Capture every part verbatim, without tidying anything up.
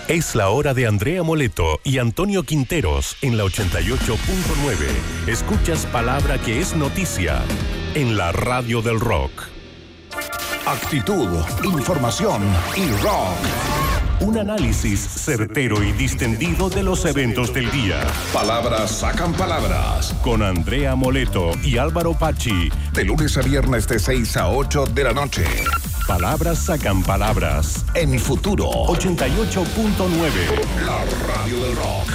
Es la hora de Andrea Moleto y Antonio Quinteros en la ochenta y ocho punto nueve. Escuchas palabra que es noticia en la radio del rock. Actitud, información y rock. Un análisis certero y distendido de los eventos del día. Palabras sacan palabras. Con Andrea Moleto y Álvaro Pachi. De lunes a viernes de seis a ocho de la noche. Palabras sacan palabras. En Futuro ochenta y ocho punto nueve. La radio del rock.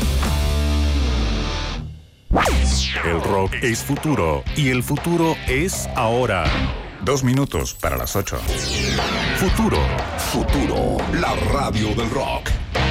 El rock es futuro y el futuro es ahora. Dos minutos para las ocho. Futuro. Futuro, la radio del rock.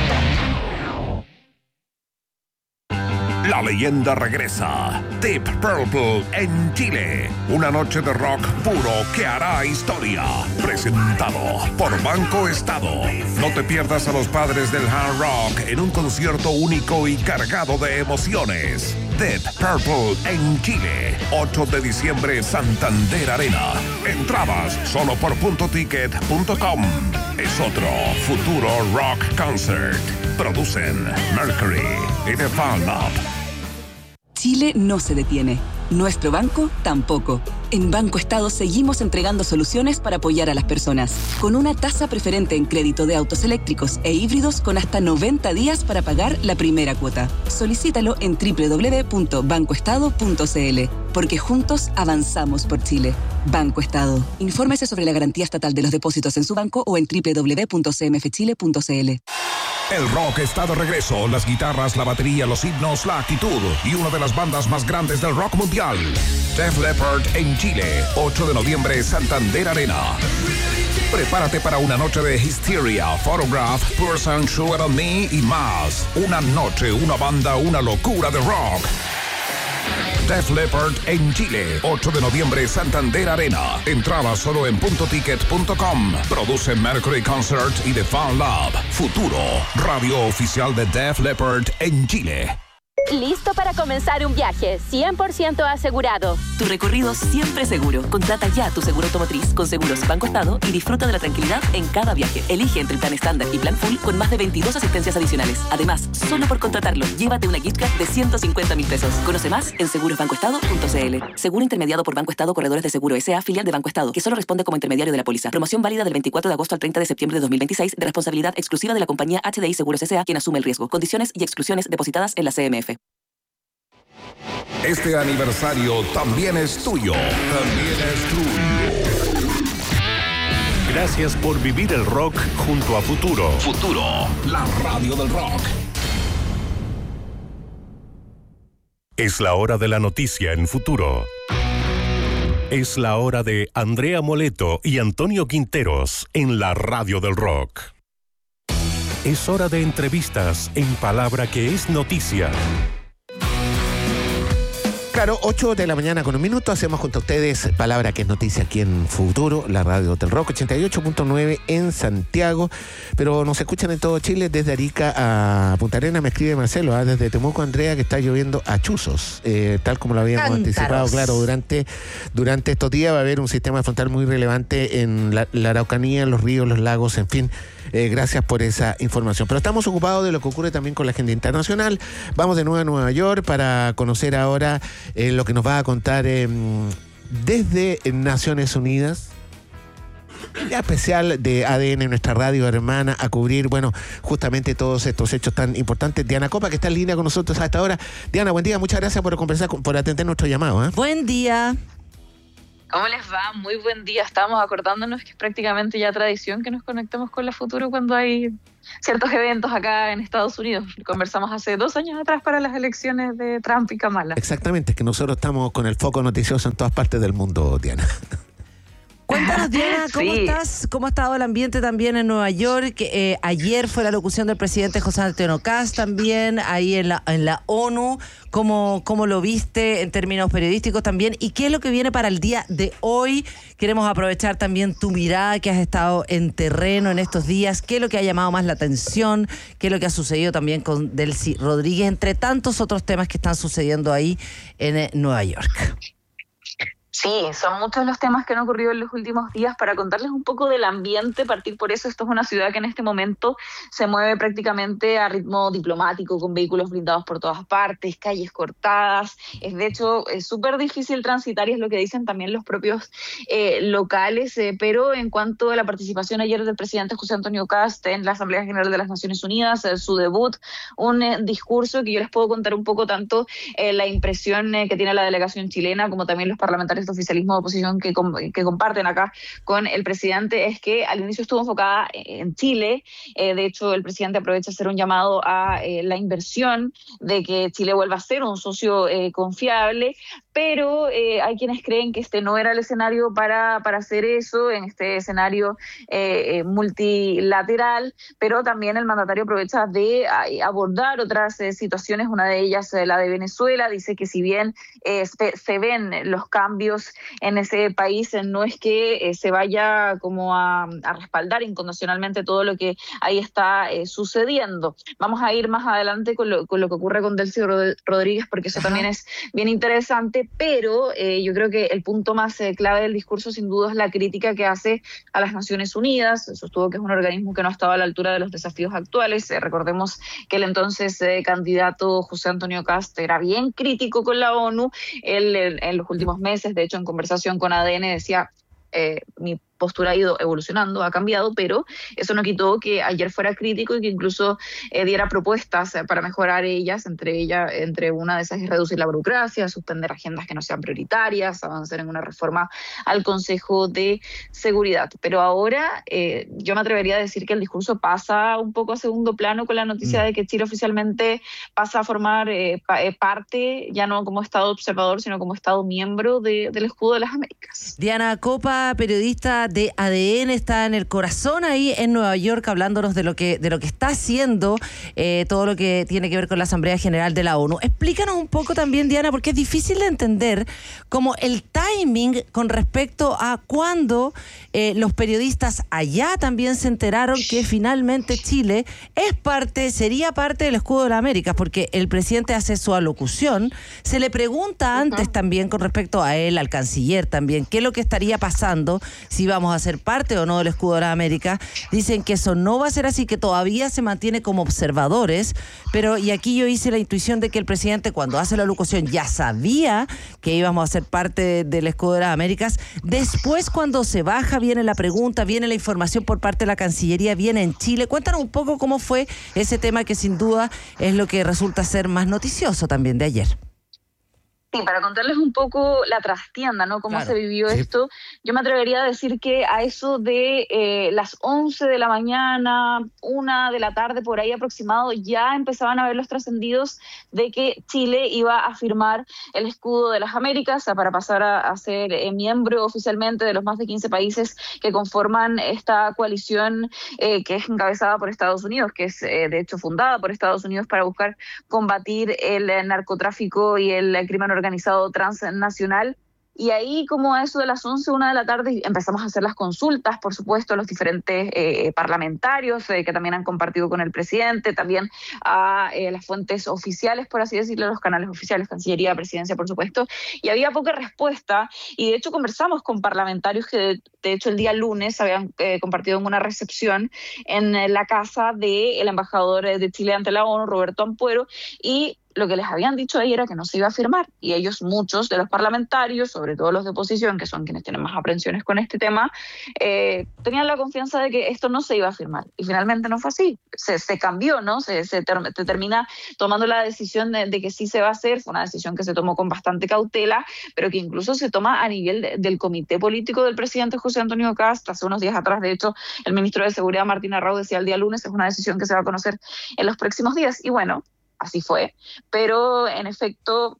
La leyenda regresa. Deep Purple en Chile. Una noche de rock puro que hará historia. Presentado por Banco Estado. No te pierdas a los padres del hard rock en un concierto único y cargado de emociones. Deep Purple en Chile. ocho de diciembre, Santander Arena. Entradas solo por punto ticket punto com. Es otro Futuro Rock Concert. Producen Mercury y The Fan Lab. Chile no se detiene. Nuestro banco tampoco. En Banco Estado seguimos entregando soluciones para apoyar a las personas. Con una tasa preferente en crédito de autos eléctricos e híbridos con hasta noventa días para pagar la primera cuota. Solicítalo en doble u doble u doble u punto banco estado punto c l. Porque juntos avanzamos por Chile. Banco Estado. Infórmese sobre la garantía estatal de los depósitos en su banco o en doble u doble u doble u punto c m f chile punto c l. El rock está de regreso, las guitarras, la batería, los himnos, la actitud y una de las bandas más grandes del rock mundial. Def Leppard en Chile, ocho de noviembre, Santander Arena. Prepárate para una noche de Hysteria, Photograph, Person, Sugar on Me y más. Una noche, una banda, una locura de rock. Def Leppard en Chile, ocho de noviembre, Santander Arena. Entrada solo en punto ticket punto com. Produce Mercury Concert y The Fan Lab. Futuro, radio oficial de Def Leppard en Chile. Listo para comenzar un viaje, cien por ciento asegurado. Tu recorrido siempre seguro. Contrata ya tu seguro automotriz con Seguros Banco Estado y disfruta de la tranquilidad en cada viaje. Elige entre el plan estándar y plan full con más de veintidós asistencias adicionales. Además, solo por contratarlo, llévate una gift card de ciento cincuenta mil pesos. Conoce más en seguros banco estado punto c l. Seguro intermediado por Banco Estado Corredores de Seguro S A, filial de Banco Estado, que solo responde como intermediario de la póliza. Promoción válida del veinticuatro de agosto al treinta de septiembre de dos mil veintiséis, de responsabilidad exclusiva de la compañía H D I Seguros S A, quien asume el riesgo. Condiciones y exclusiones depositadas en la C M F. Este aniversario también es tuyo. También es tuyo. Gracias por vivir el rock junto a Futuro. Futuro, la radio del rock. Es la hora de la noticia en Futuro. Es la hora de Andrea Moleto y Antonio Quinteros en la radio del rock. Es hora de entrevistas en palabra que es noticia. Claro, ocho de la mañana con un minuto, hacemos junto a ustedes palabra que es noticia aquí en Futuro, la radio del rock, ochenta y ocho punto nueve en Santiago, pero nos escuchan en todo Chile, desde Arica a Punta Arenas, me escribe Marcelo, ¿eh? Desde Temuco, Andrea, que está lloviendo a chuzos, eh, tal como lo habíamos Cántaros. anticipado, claro, durante, durante estos días va a haber un sistema frontal muy relevante en la, la Araucanía, los ríos, los lagos, en fin. Eh, gracias por esa información. Pero estamos ocupados de lo que ocurre también con la agenda internacional. Vamos de nuevo a Nueva York para conocer ahora eh, lo que nos va a contar eh, desde Naciones Unidas. La especial de A D N, nuestra radio hermana, a cubrir, bueno, justamente todos estos hechos tan importantes. Diana Copa, que está en línea con nosotros a esta hora. Diana, buen día, muchas gracias por conversar, por atender nuestro llamado. ¿eh? Buen día. ¿Cómo les va? Muy buen día. Estábamos acordándonos que es prácticamente ya tradición que nos conectemos con la Futuro cuando hay ciertos eventos acá en Estados Unidos. Conversamos hace dos años atrás para las elecciones de Trump y Kamala. Exactamente, es que nosotros estamos con el foco noticioso en todas partes del mundo, Diana. Cuéntanos, Diana, ¿cómo sí. estás? ¿Cómo ha estado el ambiente también en Nueva York? Eh, ayer fue la locución del presidente José Antonio Kast también, ahí en la, en la ONU. ¿Cómo, ¿Cómo lo viste en términos periodísticos también? ¿Y qué es lo que viene para el día de hoy? Queremos aprovechar también tu mirada, que has estado en terreno en estos días. ¿Qué es lo que ha llamado más la atención? ¿Qué es lo que ha sucedido también con Delcy Rodríguez? Entre tantos otros temas que están sucediendo ahí en Nueva York. Sí, son muchos los temas que han ocurrido en los últimos días. Para contarles un poco del ambiente, partir por eso, esto es una ciudad que en este momento se mueve prácticamente a ritmo diplomático, con vehículos blindados por todas partes, calles cortadas. Es de hecho es súper difícil transitar y es lo que dicen también los propios eh, locales, eh, pero en cuanto a la participación ayer del presidente José Antonio Kast en la Asamblea General de las Naciones Unidas, eh, su debut, un eh, discurso que yo les puedo contar un poco tanto eh, la impresión eh, que tiene la delegación chilena como también los parlamentarios de oficialismo de oposición que, que comparten acá con el presidente, es que al inicio estuvo enfocada en Chile. Eh, de hecho, el presidente aprovecha a hacer un llamado a eh, la inversión, de que Chile vuelva a ser un socio eh, confiable, pero eh, hay quienes creen que este no era el escenario para, para hacer eso, en este escenario eh, eh, multilateral, pero también el mandatario aprovecha de eh, abordar otras eh, situaciones, una de ellas eh, la de Venezuela. Dice que si bien eh, se, se ven los cambios en ese país, no es que eh, se vaya como a, a respaldar incondicionalmente todo lo que ahí está eh, sucediendo. Vamos a ir más adelante con lo, con lo que ocurre con Delcy Rodríguez, porque eso Ajá. también es bien interesante, pero eh, yo creo que el punto más eh, clave del discurso sin duda es la crítica que hace a las Naciones Unidas. Sostuvo que es un organismo que no estaba a la altura de los desafíos actuales. Eh, recordemos que el entonces eh, candidato José Antonio Kast era bien crítico con la ONU. Él en, en los últimos meses, de hecho en conversación con A D N decía, eh, mi postura ha ido evolucionando, ha cambiado, pero eso no quitó que ayer fuera crítico y que incluso eh, diera propuestas para mejorar ellas, entre ellas, entre una de esas es reducir la burocracia, suspender agendas que no sean prioritarias, avanzar en una reforma al Consejo de Seguridad. Pero ahora eh, yo me atrevería a decir que el discurso pasa un poco a segundo plano con la noticia mm. de que Chile oficialmente pasa a formar eh, pa- eh, parte, ya no como Estado observador, sino como Estado miembro de, del Escudo de las Américas. Diana Copa, periodista de A D N, está en el corazón ahí en Nueva York hablándonos de lo que de lo que está haciendo, eh, todo lo que tiene que ver con la Asamblea General de la ONU. Explícanos un poco también, Diana, porque es difícil de entender como el timing con respecto a cuando eh, los periodistas allá también se enteraron que finalmente Chile es parte, sería parte del Escudo de las Américas, porque el presidente hace su alocución, se le pregunta antes uh-huh. también con respecto a él, al canciller también, qué es lo que estaría pasando, si vamos a ser parte o no del Escudo de las Américas. Dicen que eso no va a ser así, que todavía se mantiene como observadores, pero y aquí yo hice la intuición de que el presidente cuando hace la locución ya sabía que íbamos a ser parte del Escudo de las Américas. Después, cuando se baja, viene la pregunta, viene la información por parte de la Cancillería, viene en Chile. Cuéntanos un poco cómo fue ese tema que sin duda es lo que resulta ser más noticioso también de ayer. Sí, para contarles un poco la trastienda, ¿no? Cómo claro, se vivió sí. esto. Yo me atrevería a decir que a eso de eh, las once de la mañana, una de la tarde, por ahí aproximado, ya empezaban a ver los trascendidos de que Chile iba a firmar el Escudo de las Américas para pasar a, a ser eh, miembro oficialmente de los más de quince países que conforman esta coalición eh, que es encabezada por Estados Unidos, que es eh, de hecho fundada por Estados Unidos para buscar combatir el eh, narcotráfico y el eh, crimen organizado organizado transnacional. Y ahí, como a eso de las once, una de la tarde, empezamos a hacer las consultas, por supuesto, a los diferentes eh, parlamentarios eh, que también han compartido con el presidente, también a eh, las fuentes oficiales, por así decirlo, los canales oficiales, Cancillería, Presidencia, por supuesto, y había poca respuesta. Y de hecho conversamos con parlamentarios que de, de hecho el día lunes habían eh, compartido en una recepción en eh, la casa del embajador de Chile ante la ONU, Roberto Ampuero, y lo que les habían dicho ahí era que no se iba a firmar, y ellos, muchos de los parlamentarios, sobre todo los de oposición, que son quienes tienen más aprensiones con este tema, eh, tenían la confianza de que esto no se iba a firmar, y finalmente no fue así, se, se cambió, ¿no? Se, se, ter, se termina tomando la decisión de, de que sí se va a hacer. Fue una decisión que se tomó con bastante cautela, pero que incluso se toma a nivel de, del comité político del presidente José Antonio Kast. Hace unos días atrás, de hecho, el ministro de Seguridad, Martín Arrau, decía el día lunes, es una decisión que se va a conocer en los próximos días, y bueno, así fue, pero en efecto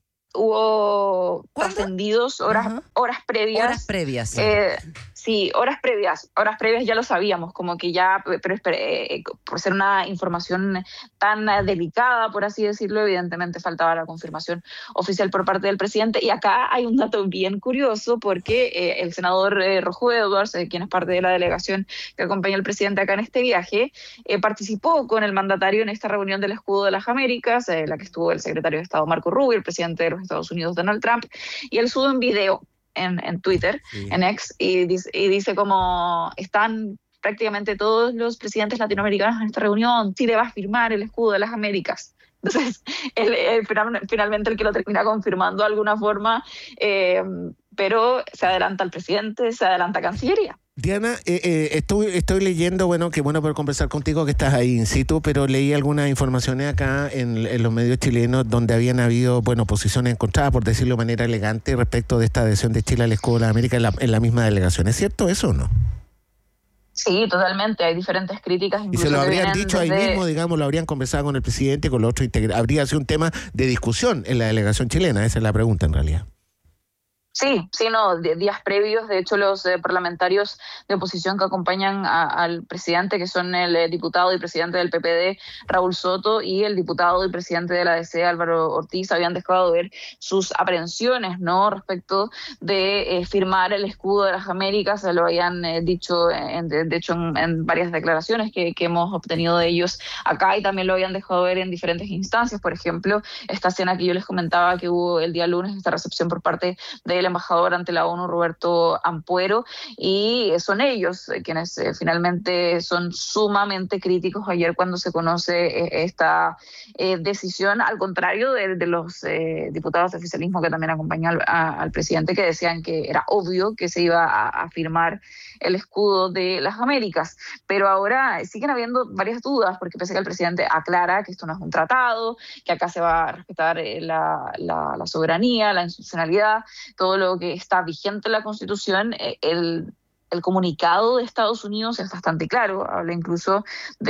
hubo trascendidos horas, uh-huh. horas previas. Horas previas. Sí. Eh, sí, horas previas. Horas previas ya lo sabíamos, como que ya, pero eh, por ser una información tan delicada, por así decirlo, evidentemente faltaba la confirmación oficial por parte del presidente. Y acá hay un dato bien curioso, porque eh, el senador eh, Rojo Edwards, eh, quien es parte de la delegación que acompaña al presidente acá en este viaje, eh, participó con el mandatario en esta reunión del Escudo de las Américas, en eh, la que estuvo el secretario de Estado Marco Rubio, el presidente de los Estados Unidos Donald Trump, y él sube un video en, en Twitter, sí. en X, y dice, y dice como están prácticamente todos los presidentes latinoamericanos en esta reunión, Chile va a firmar el escudo de las Américas. Entonces, él, él, finalmente el que lo termina confirmando de alguna forma, eh, pero se adelanta el presidente, se adelanta Cancillería. Diana, eh, eh, estoy, estoy leyendo, bueno, qué bueno poder conversar contigo, que estás ahí in situ, pero leí algunas informaciones acá en, en los medios chilenos donde habían habido, bueno, posiciones encontradas, por decirlo de manera elegante, respecto de esta adhesión de Chile al escudo de la América en la, en la misma delegación. ¿Es cierto eso o no? Sí, totalmente. Hay diferentes críticas. Y se lo habrían dicho desde... ahí mismo, digamos, lo habrían conversado con el presidente, con los otros integrantes. Habría sido un tema de discusión en la delegación chilena, esa es la pregunta en realidad. Sí, sí, no, de, días previos, de hecho los eh, parlamentarios de oposición que acompañan a, al presidente, que son el eh, diputado y presidente del P P D, Raúl Soto, y el diputado y presidente de la A D C, Álvaro Ortiz, habían dejado ver sus aprehensiones, ¿no?, respecto de eh, firmar el escudo de las Américas. Se lo habían eh, dicho, en, de, de hecho, en, en varias declaraciones que, que hemos obtenido de ellos acá, y también lo habían dejado ver en diferentes instancias. Por ejemplo, esta escena que yo les comentaba que hubo el día lunes, esta recepción por parte de el embajador ante la ONU, Roberto Ampuero, y son ellos quienes eh, finalmente son sumamente críticos ayer cuando se conoce eh, esta eh, decisión, al contrario de, de los eh, diputados de oficialismo que también acompañan al, a, al presidente, que decían que era obvio que se iba a, a firmar el escudo de las Américas. Pero ahora siguen habiendo varias dudas, porque pese a que el presidente aclara que esto no es un tratado, que acá se va a respetar eh, la, la, la soberanía, la institucionalidad, todo lo que está vigente en la Constitución, eh, el El comunicado de Estados Unidos es bastante claro, habla incluso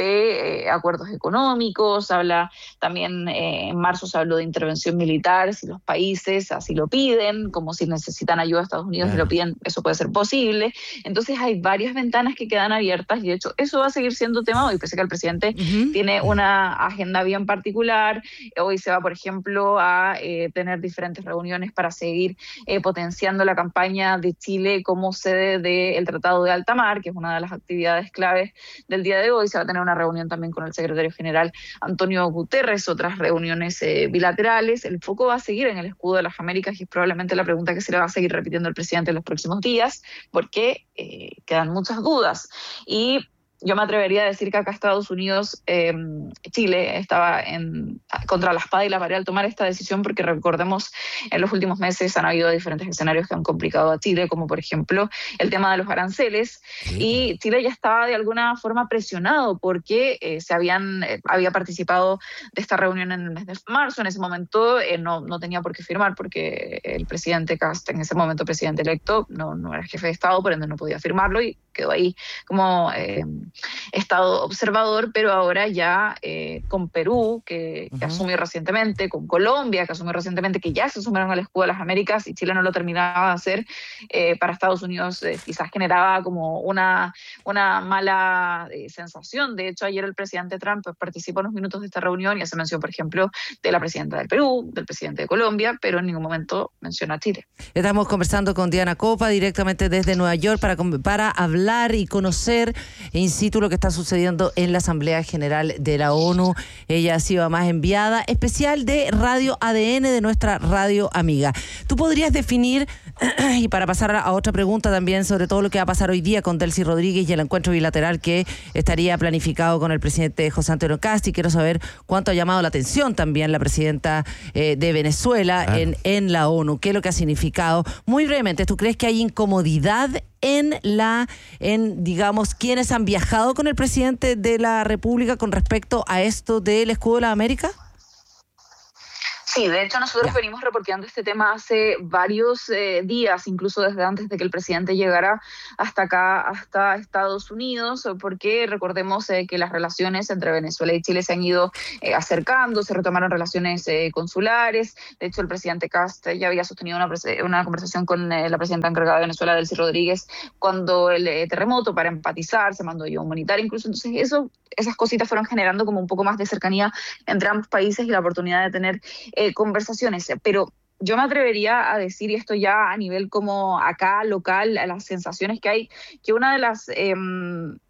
de eh, acuerdos económicos, habla también, eh, en marzo se habló de intervención militar, si los países así lo piden, como si necesitan ayuda a Estados Unidos y lo piden, eso puede ser posible. Entonces hay varias ventanas que quedan abiertas y de hecho eso va a seguir siendo tema hoy, pese a que el presidente uh-huh. tiene una agenda bien particular. Hoy se va, por ejemplo, a eh, tener diferentes reuniones para seguir eh, potenciando la campaña de Chile como sede del Tratado de Alta Mar, que es una de las actividades claves del día de hoy. Se va a tener una reunión también con el secretario general Antonio Guterres, otras reuniones eh, bilaterales. El foco va a seguir en el escudo de las Américas y es probablemente la pregunta que se le va a seguir repitiendo al presidente en los próximos días, porque eh, quedan muchas dudas. Y yo me atrevería a decir que acá Estados Unidos, eh, Chile estaba en, contra la espada y la pared al tomar esta decisión, porque recordemos, en los últimos meses han habido diferentes escenarios que han complicado a Chile, como por ejemplo el tema de los aranceles, sí. Y Chile ya estaba de alguna forma presionado porque eh, se habían eh, había participado de esta reunión en el mes de marzo. En ese momento eh, no, no tenía por qué firmar porque el presidente Kast, en ese momento presidente electo, no, no era jefe de Estado, por ende no podía firmarlo y quedó ahí como eh, Estado observador, pero ahora ya eh, con Perú, que, que uh-huh. asumió recientemente, con Colombia, que asumió recientemente, que ya se sumaron al escudo de las Américas, y Chile no lo terminaba de hacer, eh, para Estados Unidos eh, quizás generaba como una, una mala eh, sensación. De hecho, ayer el presidente Trump participó en unos minutos de esta reunión y hace mención, por ejemplo, de la presidenta del Perú, del presidente de Colombia, pero en ningún momento menciona a Chile. Estamos conversando con Diana Copa directamente desde Nueva York para, para hablar y conocer in situ lo que está sucediendo en la Asamblea General de la ONU. Ella ha sido más enviada especial de Radio A D N, de nuestra radio amiga. ¿Tú podrías definir, y para pasar a otra pregunta también sobre todo lo que va a pasar hoy día con Delcy Rodríguez y el encuentro bilateral que estaría planificado con el presidente José Antonio Kast, y quiero saber cuánto ha llamado la atención también la presidenta eh, de Venezuela claro. en, en la ONU? ¿Qué es lo que ha significado? Muy brevemente, ¿tú crees que hay incomodidad en la, en digamos, quienes han viajado con el presidente de la República con respecto a esto del escudo de la América? Sí, de hecho nosotros ya. venimos reporteando este tema hace varios eh, días, incluso desde antes de que el presidente llegara hasta acá, hasta Estados Unidos, porque recordemos eh, que las relaciones entre Venezuela y Chile se han ido eh, acercando, se retomaron relaciones eh, consulares. De hecho, el presidente Kast ya había sostenido una, una conversación con eh, la presidenta encargada de Venezuela, Delcy Rodríguez, cuando el eh, terremoto, para empatizar, se mandó ayuda humanitaria incluso. Entonces eso, esas cositas fueron generando como un poco más de cercanía entre ambos países y la oportunidad de tener eh, conversaciones, pero yo me atrevería a decir, y esto ya a nivel como acá local, a las sensaciones que hay, que una de las eh,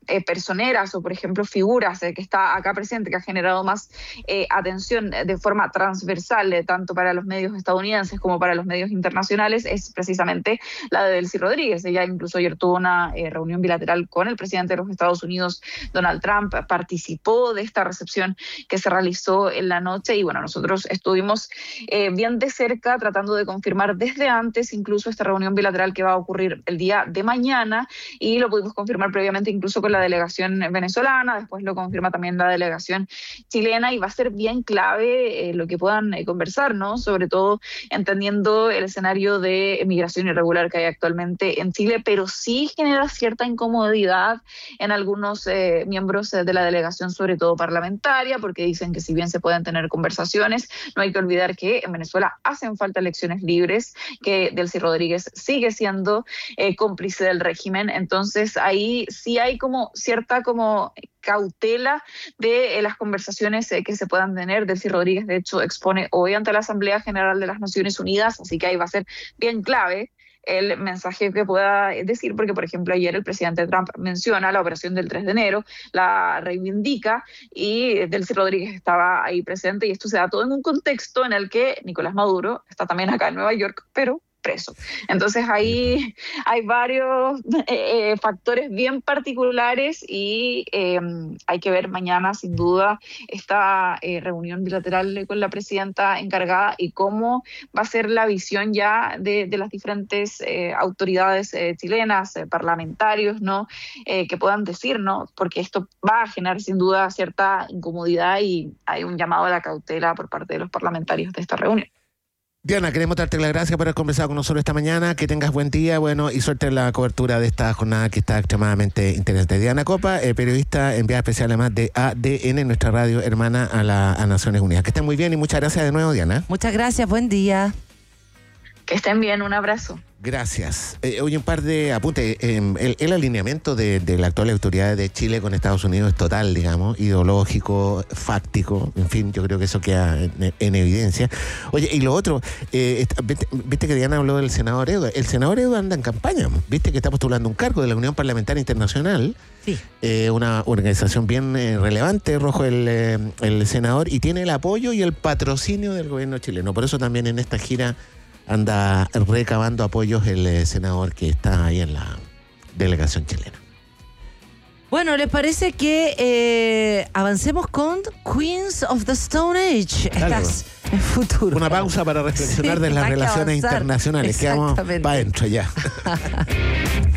eh, personeras o, por ejemplo, figuras eh, que está acá presente, que ha generado más eh, atención de forma transversal, eh, tanto para los medios estadounidenses como para los medios internacionales, es precisamente la de Delcy Rodríguez. Ella incluso ayer tuvo una eh, reunión bilateral con el presidente de los Estados Unidos, Donald Trump, participó de esta recepción que se realizó en la noche y bueno, nosotros estuvimos eh, bien de cerca tratando de confirmar desde antes incluso esta reunión bilateral que va a ocurrir el día de mañana y lo pudimos confirmar previamente incluso con la delegación venezolana, después lo confirma también la delegación chilena y va a ser bien clave eh, lo que puedan eh, conversar, ¿no? Sobre todo entendiendo el escenario de migración irregular que hay actualmente en Chile, pero sí genera cierta incomodidad en algunos eh, miembros de la delegación, sobre todo parlamentaria, porque dicen que si bien se pueden tener conversaciones, no hay que olvidar que en Venezuela hacen falta elecciones libres, que Delcy Rodríguez sigue siendo eh, cómplice del régimen, entonces ahí sí hay como cierta como cautela de eh, las conversaciones eh, que se puedan tener. Delcy Rodríguez, de hecho, expone hoy ante la Asamblea General de las Naciones Unidas, así que ahí va a ser bien clave el mensaje que pueda decir, porque por ejemplo ayer el presidente Trump menciona la operación del tres de enero, la reivindica y Delcy Rodríguez estaba ahí presente y esto se da todo en un contexto en el que Nicolás Maduro está también acá en Nueva York, pero preso. Entonces ahí hay varios eh, factores bien particulares y eh, hay que ver mañana sin duda esta eh, reunión bilateral con la presidenta encargada y cómo va a ser la visión ya de, de las diferentes eh, autoridades eh, chilenas, eh, parlamentarios, ¿no? Eh, que puedan decir, ¿no? Porque esto va a generar sin duda cierta incomodidad y hay un llamado a la cautela por parte de los parlamentarios de esta reunión. Diana, queremos darte las gracias por haber conversado con nosotros esta mañana, que tengas buen día, bueno, y suerte en la cobertura de esta jornada que está extremadamente interesante. Diana Copa, eh, periodista enviada especial además de A D N, nuestra radio hermana a las Naciones Unidas. Que estén muy bien y muchas gracias de nuevo, Diana. Muchas gracias, buen día. Que estén bien, un abrazo. Gracias. Eh, oye, un par de apuntes. Eh, el, el alineamiento de, de la actual autoridad de Chile con Estados Unidos es total, digamos, ideológico, fáctico, en fin, yo creo que eso queda en, en evidencia. Oye, y lo otro, eh, viste, viste que Diana habló del senador Edo. El senador Edo anda en campaña, viste que está postulando un cargo de la Unión Parlamentaria Internacional, sí. eh, una organización bien eh, relevante, Rojo, el, eh, el senador, y tiene el apoyo y el patrocinio del gobierno chileno. Por eso también en esta gira anda recabando apoyos el eh, senador que está ahí en la delegación chilena. Bueno, ¿les parece que eh, avancemos con Queens of the Stone Age? Claro. Estás en futuro. Una pausa para reflexionar Sí, de las hay que relaciones avanzar. internacionales. Quedamos para adentro ya.